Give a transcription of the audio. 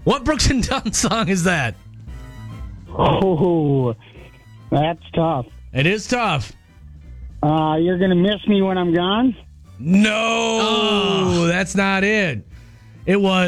What Brooks and Dunn song is that? Oh, that's tough. It is tough. You're going to miss me when I'm gone? No, that's not it. It was